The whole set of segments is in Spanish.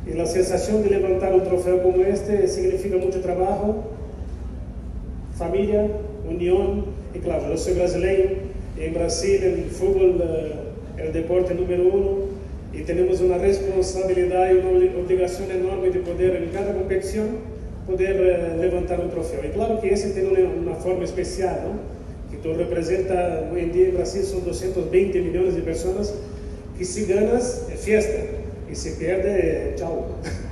Y la sensación de levantar un trofeo como este significa mucho trabajo, familia, unión. Y claro, yo soy brasileño, y en Brasil el fútbol es el deporte número uno, y tenemos una responsabilidad y una obligación enorme de poder en cada competición poder levantar un trofeo. Y claro que ese tiene una forma especial, ¿no? Que tú representas, hoy en día en Brasil son 220 millones de personas, que si ganas es fiesta, y si pierde, chao.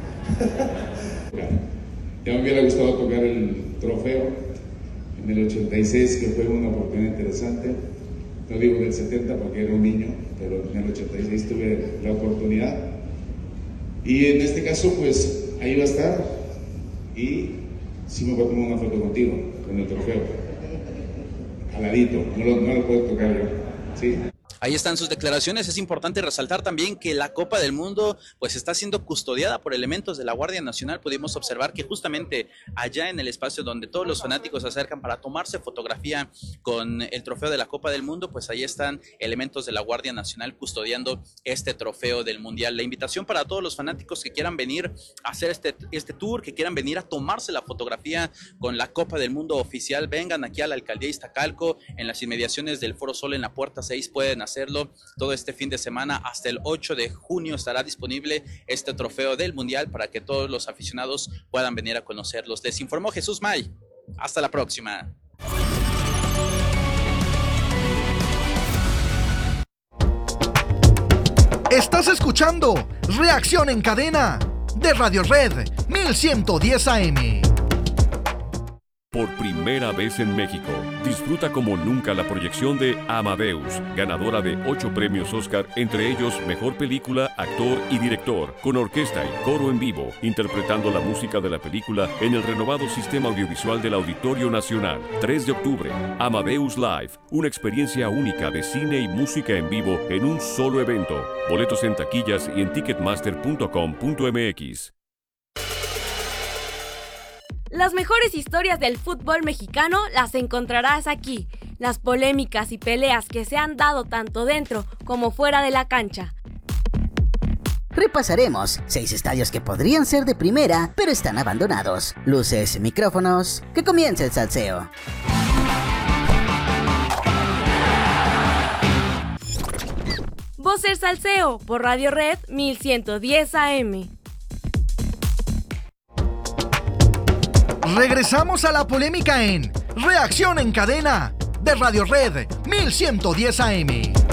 Ya me hubiera gustado tocar el trofeo en el 86, que fue una oportunidad interesante. No digo en el 70 porque era un niño, pero en el 86 tuve la oportunidad. Y en este caso, pues, ahí va a estar. Y sí me voy a tomar una foto contigo, con el trofeo. Jaladito, no lo puedo tocar yo. Sí. Ahí están sus declaraciones. Es importante resaltar también que la Copa del Mundo pues está siendo custodiada por elementos de la Guardia Nacional. Pudimos observar que justamente allá en el espacio donde todos los fanáticos se acercan para tomarse fotografía con el trofeo de la Copa del Mundo, pues ahí están elementos de la Guardia Nacional custodiando este trofeo del Mundial. La invitación para todos los fanáticos que quieran venir a hacer este tour, que quieran venir a tomarse la fotografía con la Copa del Mundo oficial, vengan aquí a la Alcaldía Iztacalco, en las inmediaciones del Foro Sol, en la Puerta 6, pueden hacerlo todo este fin de semana. Hasta el 8 de junio estará disponible este trofeo del Mundial para que todos los aficionados puedan venir a conocerlos. Les informó Jesús May. Hasta la próxima. Estás escuchando Reacción en Cadena de Radio Red 1110 AM. Por primera vez en México, disfruta como nunca la proyección de Amadeus, ganadora de 8 premios Oscar, entre ellos Mejor Película, Actor y Director, con orquesta y coro en vivo, interpretando la música de la película en el renovado sistema audiovisual del Auditorio Nacional. 3 de octubre, Amadeus Live, una experiencia única de cine y música en vivo en un solo evento. Boletos en taquillas y en ticketmaster.com.mx. Las mejores historias del fútbol mexicano las encontrarás aquí. Las polémicas y peleas que se han dado tanto dentro como fuera de la cancha. Repasaremos 6 estadios que podrían ser de primera, pero están abandonados. Luces, micrófonos, que comience el salseo. Voz del Salseo por Radio Red 1110 AM. Regresamos a la polémica en Reacción en Cadena de Radio Red 1110 AM.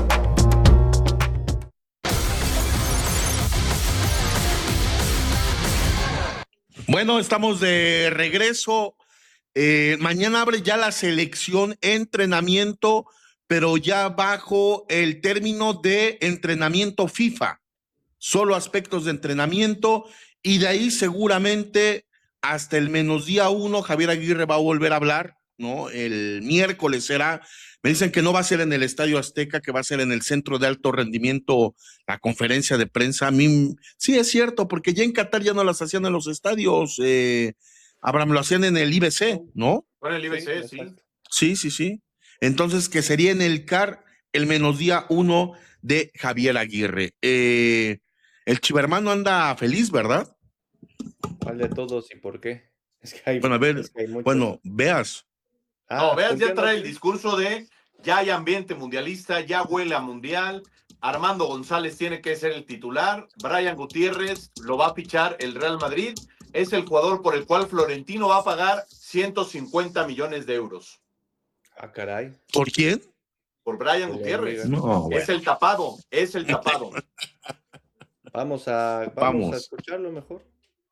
Bueno, estamos de regreso. Mañana abre ya la selección entrenamiento, pero ya bajo el término de entrenamiento FIFA. Solo aspectos de entrenamiento, y de ahí seguramente hasta el -1, Javier Aguirre va a volver a hablar, ¿no? El miércoles será, me dicen que no va a ser en el Estadio Azteca, que va a ser en el Centro de Alto Rendimiento, la conferencia de prensa. A mí, sí es cierto, porque ya en Qatar ya no las hacían en los estadios, Abraham, lo hacían en el IBC, ¿no? Bueno, el IBC, sí. Sí. Entonces, que sería en el CAR el -1 de Javier Aguirre. El chivermano anda feliz, ¿verdad? ¿Cuál de todos y por qué? Es que hay, bueno, a ver, Veas. No, Veas ya trae el discurso de ya hay ambiente mundialista, ya huele a mundial. Armando González tiene que ser el titular. Brian Gutiérrez lo va a fichar el Real Madrid. Es el jugador por el cual Florentino va a pagar 150 millones de euros. Ah, caray. ¿Por quién? Por Brian Gutiérrez. No, es el tapado. Vamos a escucharlo mejor.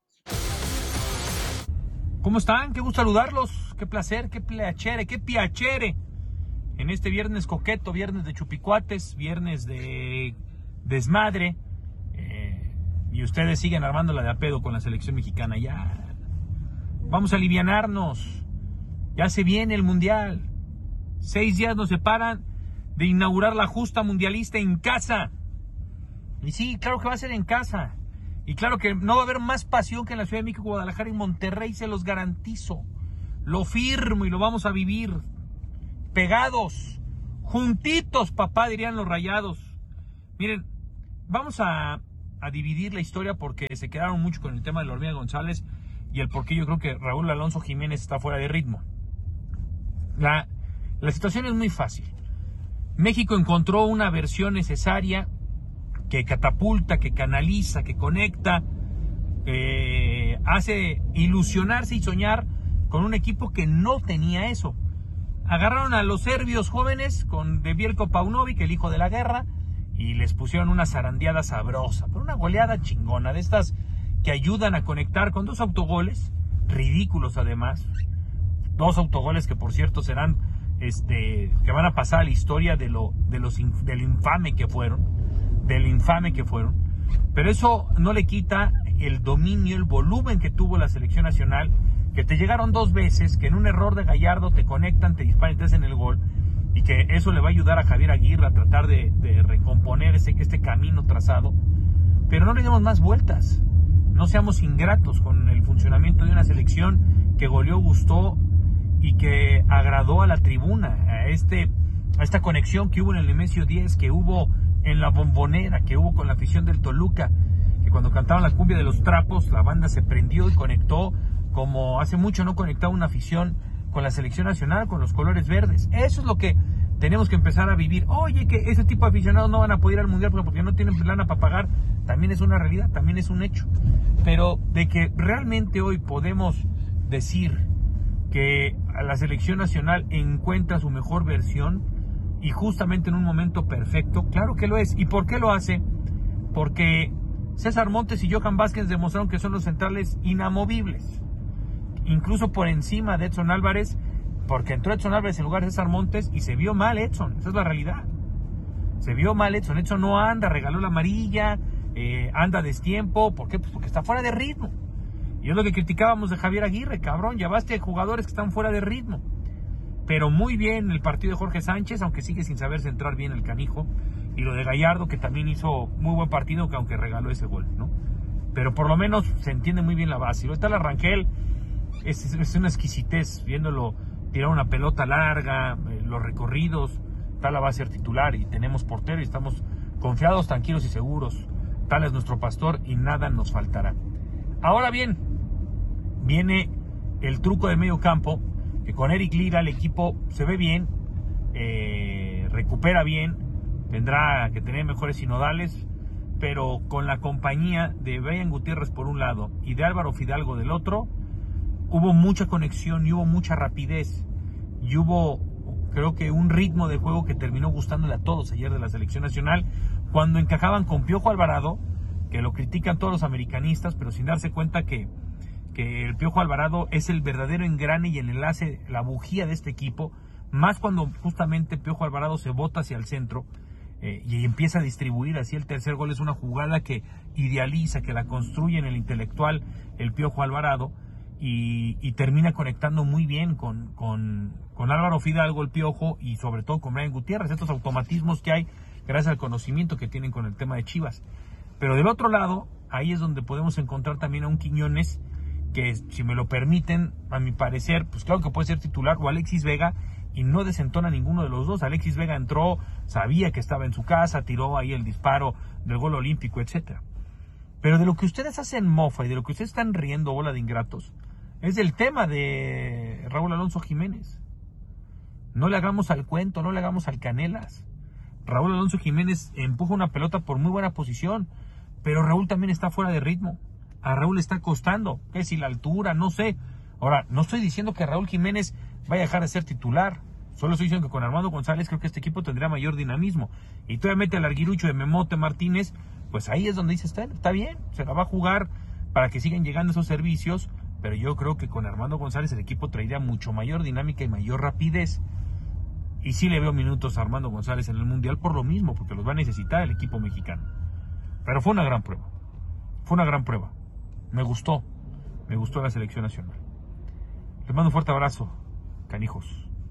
¿Cómo están? Qué gusto saludarlos. Qué placer, qué piacere. En este viernes coqueto, viernes de chupicuates, viernes de desmadre. Y ustedes siguen armándola de a pedo con la selección mexicana. Ya. Vamos a alivianarnos. Ya se viene el mundial. 6 días nos separan de inaugurar la justa mundialista en casa. Y sí, claro que va a ser en casa. Y claro que no va a haber más pasión que en la Ciudad de México, Guadalajara y Monterrey, se los garantizo. Lo firmo y lo vamos a vivir. Pegados, juntitos, papá, dirían los Rayados. Miren, vamos a a dividir la historia porque se quedaron mucho con el tema de la Hormiga González y el por qué yo creo que Raúl Alonso Jiménez está fuera de ritmo. La situación es muy fácil. México encontró una versión necesaria que catapulta, que canaliza, que conecta, hace ilusionarse y soñar con un equipo que no tenía eso. Agarraron a los serbios jóvenes de Veljko Paunovic, el hijo de la guerra, y les pusieron una zarandeada sabrosa, pero una goleada chingona, de estas que ayudan a conectar con 2 autogoles, ridículos además, 2 autogoles que por cierto serán, que van a pasar a la historia del infame que fueron, pero eso no le quita el dominio, el volumen que tuvo la selección nacional, que te llegaron 2 veces, que en un error de Gallardo te conectan, te disparan y te hacen el gol, y que eso le va a ayudar a Javier Aguirre a tratar de recomponer este camino trazado. Pero no le demos más vueltas, no seamos ingratos con el funcionamiento de una selección que goleó, gustó y que agradó a la tribuna, a esta conexión que hubo en el Nemesio 10, que hubo en la Bombonera, que hubo con la afición del Toluca, que cuando cantaban la cumbia de los trapos, la banda se prendió y conectó como hace mucho no conectaba una afición con la selección nacional, con los colores verdes. Eso es lo que tenemos que empezar a vivir. Oye, que ese tipo de aficionados no van a poder ir al Mundial porque no tienen lana para pagar, también es una realidad, también es un hecho. Pero de que realmente hoy podemos decir que la selección nacional encuentra su mejor versión y justamente en un momento perfecto, claro que lo es. ¿Y por qué lo hace? Porque César Montes y Johan Vázquez demostraron que son los centrales inamovibles, incluso por encima de Edson Álvarez, porque entró Edson Álvarez en lugar de César Montes y se vio mal Edson, esa es la realidad. Se vio mal Edson no anda, regaló la amarilla, anda a destiempo. ¿Por qué? Pues porque está fuera de ritmo. Y es lo que criticábamos de Javier Aguirre, cabrón, ya basta de jugadores que están fuera de ritmo. Pero muy bien el partido de Jorge Sánchez, aunque sigue sin saber centrar bien el canijo, y lo de Gallardo, que también hizo muy buen partido, que aunque regaló ese gol, ¿no? Pero por lo menos se entiende muy bien la base. Y luego está la Rangel, es una exquisitez viéndolo tirar una pelota larga, los recorridos. Tal va a ser titular y tenemos portero y estamos confiados, tranquilos y seguros. Tal es nuestro pastor y nada nos faltará. Ahora bien, viene el truco de medio campo, que con Eric Lira el equipo se ve bien, recupera bien, tendrá que tener mejores sinodales, pero con la compañía de Brian Gutiérrez por un lado y de Álvaro Fidalgo del otro, hubo mucha conexión y hubo mucha rapidez y hubo, creo que, un ritmo de juego que terminó gustándole a todos ayer de la selección nacional, cuando encajaban con Piojo Alvarado, que lo critican todos los americanistas, pero sin darse cuenta que el Piojo Alvarado es el verdadero engrane y el enlace, la bujía de este equipo, más cuando justamente Piojo Alvarado se bota hacia el centro y empieza a distribuir. Así el tercer gol es una jugada que idealiza, que la construye en el intelectual el Piojo Alvarado, y termina conectando muy bien con Álvaro Fidalgo, el Piojo, y sobre todo con Brian Gutiérrez, estos automatismos que hay gracias al conocimiento que tienen con el tema de Chivas. Pero del otro lado, ahí es donde podemos encontrar también a un Quiñones, que si me lo permiten, a mi parecer, pues claro que puede ser titular, o Alexis Vega, y no desentona ninguno de los dos. Alexis Vega entró, sabía que estaba en su casa, tiró ahí el disparo del gol olímpico, etcétera. Pero de lo que ustedes hacen mofa y de lo que ustedes están riendo, bola de ingratos, es del tema de Raúl Alonso Jiménez. No le hagamos al cuento, no le hagamos al canelas. Raúl Alonso Jiménez empuja una pelota por muy buena posición, pero Raúl también está fuera de ritmo. A Raúl le está costando, que si la altura, no sé. Ahora, no estoy diciendo que Raúl Jiménez vaya a dejar de ser titular, solo estoy diciendo que con Armando González creo que este equipo tendrá mayor dinamismo. Y todavía mete al arguirucho de Memote Martínez, pues ahí es donde dice, está bien, se la va a jugar para que sigan llegando esos servicios, pero yo creo que con Armando González el equipo traería mucho mayor dinámica y mayor rapidez. Y sí le veo minutos a Armando González en el Mundial por lo mismo, porque los va a necesitar el equipo mexicano. Pero fue una gran prueba. Me gustó la selección nacional. Les mando un fuerte abrazo, canijos.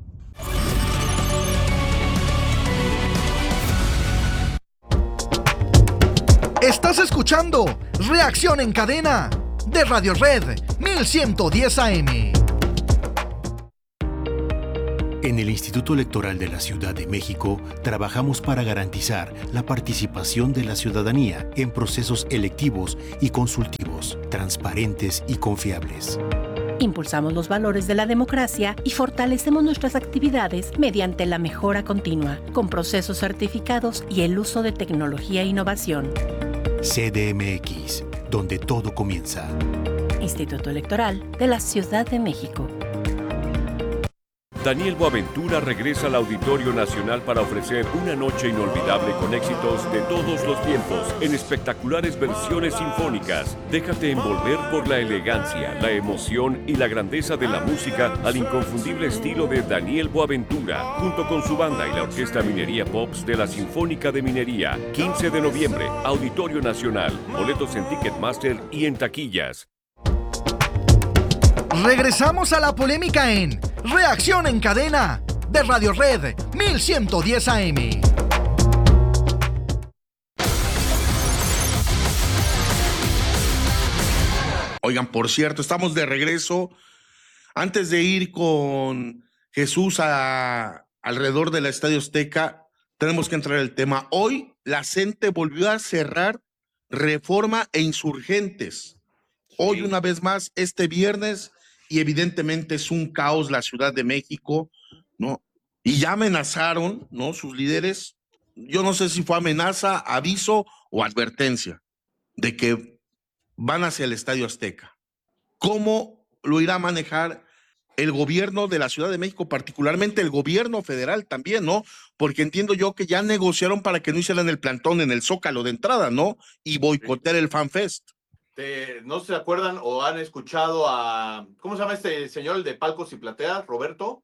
Estás escuchando Reacción en Cadena de Radio Red 1110 AM. En el Instituto Electoral de la Ciudad de México trabajamos para garantizar la participación de la ciudadanía en procesos electivos y consultivos, transparentes y confiables. Impulsamos los valores de la democracia y fortalecemos nuestras actividades mediante la mejora continua, con procesos certificados y el uso de tecnología e innovación. CDMX, donde todo comienza. Instituto Electoral de la Ciudad de México. Daniel Boaventura regresa al Auditorio Nacional para ofrecer una noche inolvidable con éxitos de todos los tiempos en espectaculares versiones sinfónicas. Déjate envolver por la elegancia, la emoción y la grandeza de la música al inconfundible estilo de Daniel Boaventura, junto con su banda y la Orquesta Minería Pops de la Sinfónica de Minería. 15 de noviembre, Auditorio Nacional. Boletos en Ticketmaster y en taquillas. Regresamos a la polémica en Reacción en Cadena de Radio Red 1110 AM. Oigan, por cierto, estamos de regreso. Antes de ir con Jesús alrededor del Estadio Azteca, tenemos que entrar al tema. Hoy la CENTE volvió a cerrar Reforma e Insurgentes. Hoy una vez más, este viernes, y evidentemente es un caos la Ciudad de México, ¿no? Y ya amenazaron, ¿no? Sus líderes, yo no sé si fue amenaza, aviso o advertencia de que van hacia el Estadio Azteca. ¿Cómo lo irá a manejar el gobierno de la Ciudad de México, particularmente el gobierno federal también, ¿no? Porque entiendo yo que ya negociaron para que no hicieran el plantón en el Zócalo de entrada, ¿no? Y boicotear el FanFest. ¿No se acuerdan o han escuchado a, ¿cómo se llama este señor, el de Palcos y Plateas? Roberto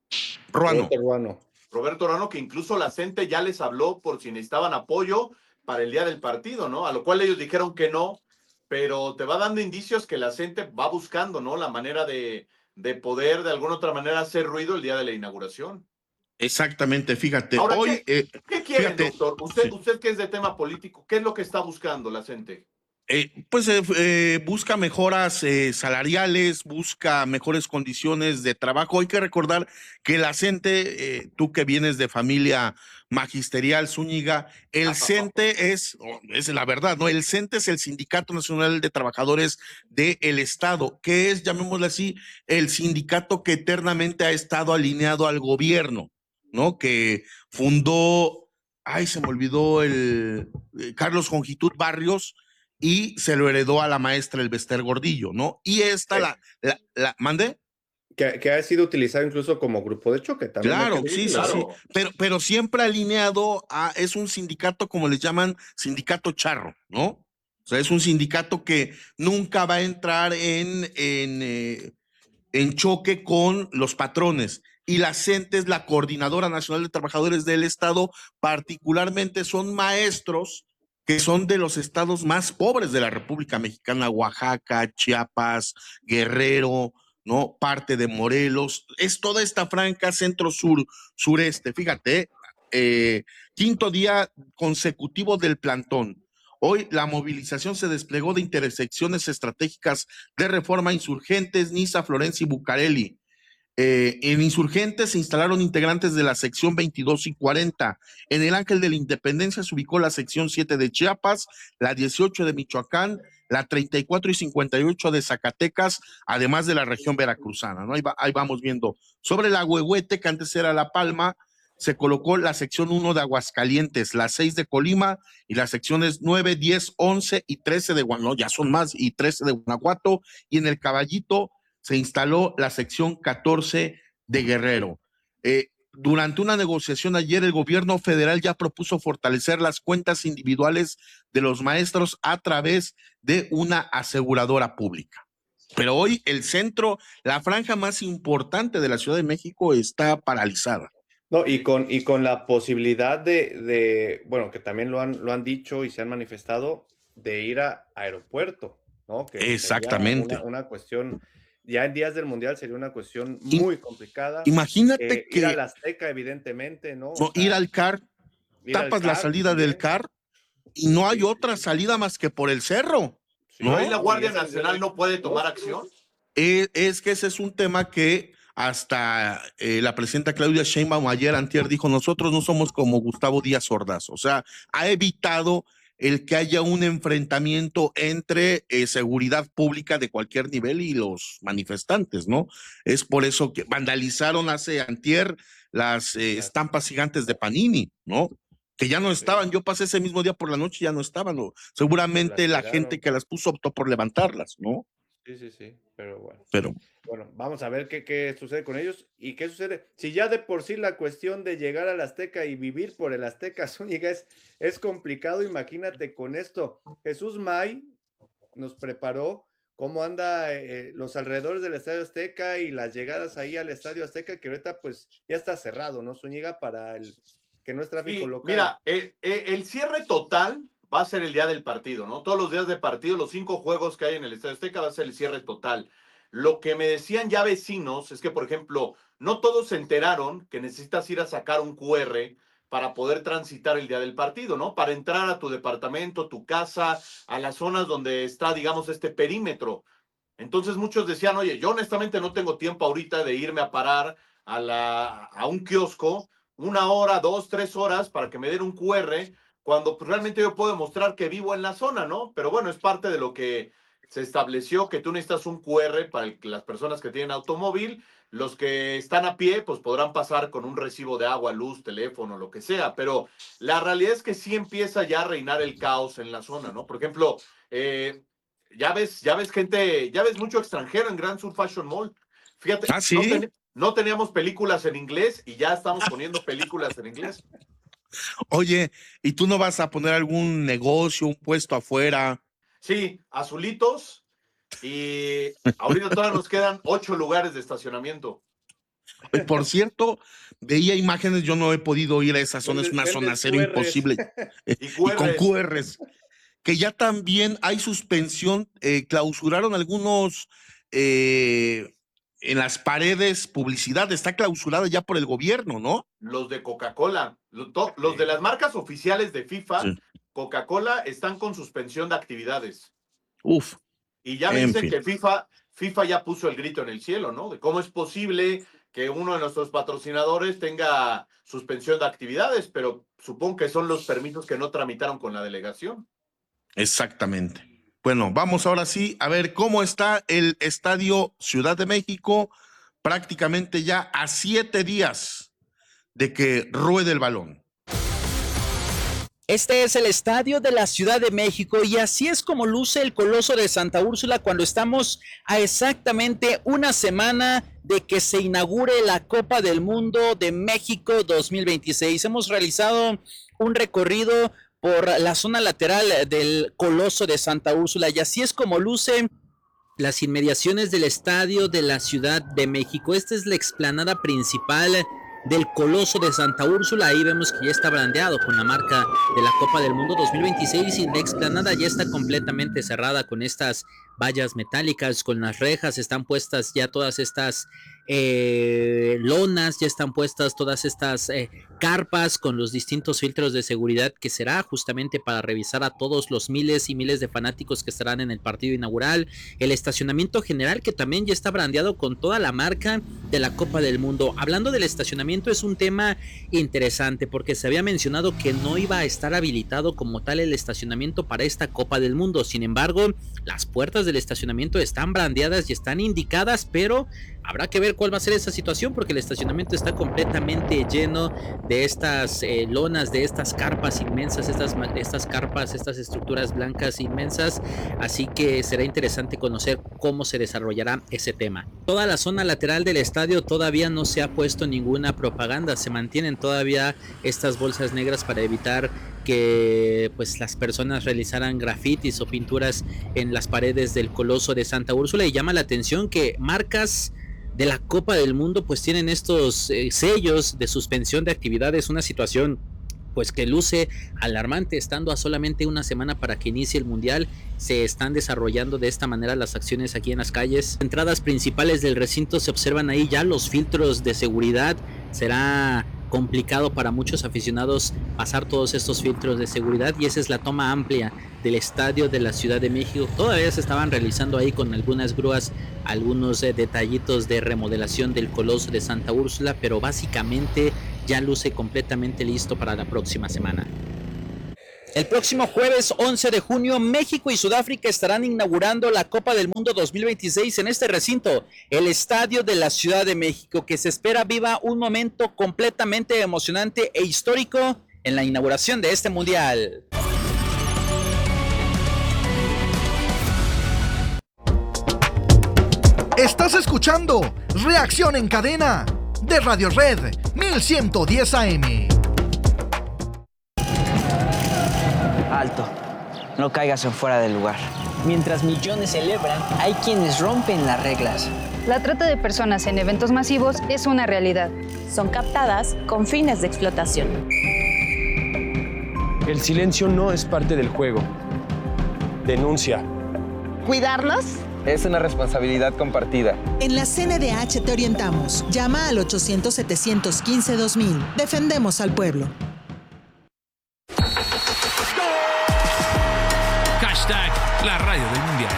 Ruano, que incluso la CENTE ya les habló por si necesitaban apoyo para el día del partido, ¿no? A lo cual ellos dijeron que no, pero te va dando indicios que la CENTE va buscando, ¿no? La manera de poder de alguna otra manera hacer ruido el día de la inauguración. Exactamente, fíjate. Ahora, hoy, ¿qué quieren, doctor? Usted que es de tema político, ¿qué es lo que está buscando la CENTE? Busca mejoras salariales, busca mejores condiciones de trabajo. Hay que recordar que la CENTE, tú que vienes de familia magisterial, Zúñiga, el CENTE es la verdad, ¿no? El CENTE es el Sindicato Nacional de Trabajadores del Estado, que es, llamémosle así, el sindicato que eternamente ha estado alineado al gobierno, ¿no? Que fundó, se me olvidó Carlos Jongitud Barrios, y se lo heredó a la maestra Elbester Gordillo, ¿no? Y esta, ¿mande? Que ha sido utilizado incluso como grupo de choque también. Claro, sí. Pero siempre alineado es un sindicato, como les llaman, sindicato charro, ¿no? O sea, es un sindicato que nunca va a entrar en choque con los patrones. Y la CENTE es la Coordinadora Nacional de Trabajadores del Estado, particularmente son maestros que son de los estados más pobres de la República Mexicana, Oaxaca, Chiapas, Guerrero, ¿no? Parte de Morelos, es toda esta franja centro-sur, sureste. Fíjate, quinto día consecutivo del plantón. Hoy la movilización se desplegó de intersecciones estratégicas de Reforma, Insurgentes, Niza, Florencia y Bucareli. En Insurgentes se instalaron integrantes de la sección 22 y 40. En el Ángel de la Independencia se ubicó la sección 7 de Chiapas, la 18 de Michoacán, la 34 y 58 de Zacatecas, además de la región veracruzana, ¿no? Ahí vamos viendo. Sobre la Huehuete, que antes era La Palma, se colocó la sección 1 de Aguascalientes, la 6 de Colima y las secciones 9, 10, 11 y 13 de Guanajuato, ya son más, y 13 de Guanajuato, y en el Caballito se instaló la sección 14 de Guerrero. Durante una negociación ayer, el gobierno federal ya propuso fortalecer las cuentas individuales de los maestros a través de una aseguradora pública. Pero hoy el centro, la franja más importante de la Ciudad de México está paralizada. No, y con la posibilidad bueno, que también lo han dicho y se han manifestado, de ir a aeropuerto, ¿no? Que exactamente. Una cuestión, ya en días del Mundial sería una cuestión muy complicada. Imagínate que ir al Azteca, evidentemente, ¿no? No, ir al CAR, tapas la salida del CAR y no hay otra salida más que por el cerro. ¿No? ¿Ahí la Guardia Nacional no puede tomar acción? Es que ese es un tema que hasta la presidenta Claudia Sheinbaum ayer antier dijo, nosotros no somos como Gustavo Díaz Ordaz, o sea, ha evitado el que haya un enfrentamiento entre seguridad pública de cualquier nivel y los manifestantes, ¿no? Es por eso que vandalizaron hace antier las estampas gigantes de Panini, ¿no? Que ya no estaban, yo pasé ese mismo día por la noche y ya no estaban, ¿no? Seguramente la gente que las puso optó por levantarlas, ¿no? Sí, pero bueno. Bueno, vamos a ver qué sucede con ellos y qué sucede. Si ya de por sí la cuestión de llegar al Azteca y vivir por el Azteca, Zúñiga, es complicado, imagínate con esto. Jesús May nos preparó cómo anda los alrededores del Estadio Azteca y las llegadas ahí al Estadio Azteca, que ahorita pues ya está cerrado, ¿no, Zúñiga? Para el que no es tráfico local. Mira, el cierre total va a ser el día del partido, ¿no? Todos los días de partido, los 5 juegos que hay en el Estadio Azteca va a ser el cierre total. Lo que me decían ya vecinos es que, por ejemplo, no todos se enteraron que necesitas ir a sacar un QR para poder transitar el día del partido, ¿no? Para entrar a tu departamento, tu casa, a las zonas donde está, digamos, este perímetro. Entonces muchos decían, oye, yo honestamente no tengo tiempo ahorita de irme a parar a un kiosco 1 hora, 2, 3 horas para que me den un QR, cuando pues, realmente yo puedo demostrar que vivo en la zona, ¿no? Pero bueno, es parte de lo que se estableció, que tú necesitas un QR para las personas que tienen automóvil. Los que están a pie, pues podrán pasar con un recibo de agua, luz, teléfono, lo que sea. Pero la realidad es que sí empieza ya a reinar el caos en la zona, ¿no? Por ejemplo, ya ves gente, ya ves mucho extranjero en Grand Sur Fashion Mall. Fíjate, ¿sí? no teníamos películas en inglés y ya estamos poniendo películas en inglés. Oye, ¿y tú no vas a poner algún negocio, un puesto afuera? Sí, azulitos, y ahorita todavía nos quedan 8 lugares de estacionamiento. Por cierto, veía imágenes, yo no he podido ir a esa zona, es una zona cero imposible. Y con QRs, que ya también hay suspensión, clausuraron algunos en las paredes publicidad, está clausurada ya por el gobierno, ¿no? Los de Coca-Cola, los de las marcas oficiales de FIFA, sí. Coca-Cola están con suspensión de actividades. Uf. Y ya me dicen que FIFA ya puso el grito en el cielo, ¿no? De cómo es posible que uno de nuestros patrocinadores tenga suspensión de actividades, pero supongo que son los permisos que no tramitaron con la delegación. Exactamente. Bueno, vamos ahora sí a ver cómo está el Estadio Ciudad de México, prácticamente ya a 7 días de que ruede el balón. Este es el estadio de la Ciudad de México y así es como luce el Coloso de Santa Úrsula cuando estamos a exactamente una semana de que se inaugure la Copa del Mundo de México 2026. Hemos realizado un recorrido por la zona lateral del Coloso de Santa Úrsula y así es como luce las inmediaciones del estadio de la Ciudad de México. Esta es la explanada principal del Coloso de Santa Úrsula. Ahí vemos que ya está brandeado con la marca de la Copa del Mundo 2026 y la explanada ya está completamente cerrada con estas vallas metálicas, con las rejas, están puestas ya todas estas lonas, ya están puestas todas estas carpas con los distintos filtros de seguridad que será justamente para revisar a todos los miles y miles de fanáticos que estarán en el partido inaugural. El estacionamiento general que también ya está brandeado con toda la marca de la Copa del Mundo. Hablando del estacionamiento, es un tema interesante porque se había mencionado que no iba a estar habilitado como tal el estacionamiento para esta Copa del Mundo. Sin embargo, las puertas del estacionamiento están brandeadas y están indicadas, pero habrá que ver cuál va a ser esa situación porque el estacionamiento está completamente lleno de estas lonas, de estas carpas inmensas, estas carpas, estas estructuras blancas inmensas, así que será interesante conocer cómo se desarrollará ese tema. Toda la zona lateral del estadio todavía no se ha puesto ninguna propaganda, se mantienen todavía estas bolsas negras para evitar que pues las personas realizaran grafitis o pinturas en las paredes del Coloso de Santa Úrsula, y llama la atención que marcas de la Copa del Mundo pues tienen estos sellos de suspensión de actividades, una situación pues que luce alarmante, estando a solamente una semana para que inicie el Mundial. Se están desarrollando de esta manera las acciones aquí en las calles. Entradas principales del recinto se observan ahí ya los filtros de seguridad. Será complicado para muchos aficionados pasar todos estos filtros de seguridad, y esa es la toma amplia del estadio de la Ciudad de México. Todavía se estaban realizando ahí con algunas grúas algunos detallitos de remodelación del Coloso de Santa Úrsula, pero básicamente ya luce completamente listo para la próxima semana. El próximo jueves 11 de junio, México y Sudáfrica estarán inaugurando la Copa del Mundo 2026 en este recinto, el Estadio de la Ciudad de México, que se espera viva un momento completamente emocionante e histórico en la inauguración de este mundial. Estás escuchando Reacción en Cadena de Radio Red 1110 AM. Alto, no caigas en fuera del lugar. Mientras millones celebran, hay quienes rompen las reglas. La trata de personas en eventos masivos es una realidad. Son captadas con fines de explotación. El silencio no es parte del juego. Denuncia. ¿Cuidarlos? Es una responsabilidad compartida. En la CNDH te orientamos. Llama al 800-715-2000. Defendemos al pueblo. La radio del mundial.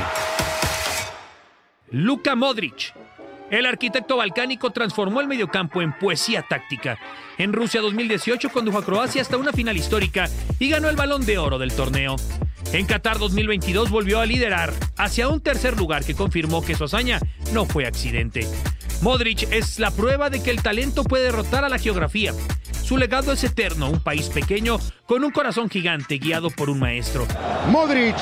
Luka Modric. El arquitecto balcánico transformó el mediocampo en poesía táctica. En Rusia 2018 condujo a Croacia hasta una final histórica y ganó el Balón de Oro del torneo. En Qatar 2022 volvió a liderar hacia un tercer lugar que confirmó que su hazaña no fue accidente. Modric es la prueba de que el talento puede derrotar a la geografía. Su legado es eterno, un país pequeño con un corazón gigante guiado por un maestro. Modric,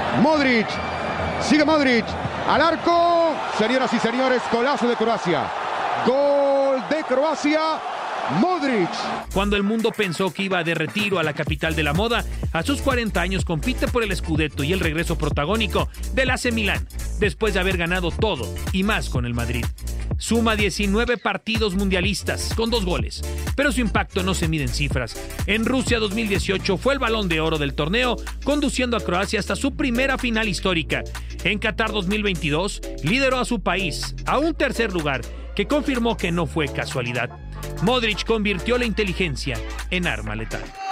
sigue Modric, al arco, señoras y señores, golazo de Croacia, gol de Croacia, Modric. Cuando el mundo pensó que iba de retiro a la capital de la moda, a sus 40 años compite por el Scudetto y el regreso protagónico del AC Milán, después de haber ganado todo y más con el Madrid. Suma 19 partidos mundialistas con 2 goles, pero su impacto no se mide en cifras. En Rusia 2018 fue el Balón de Oro del torneo, conduciendo a Croacia hasta su primera final histórica. En Qatar 2022 lideró a su país a un tercer lugar, que confirmó que no fue casualidad. Modric convirtió la inteligencia en arma letal.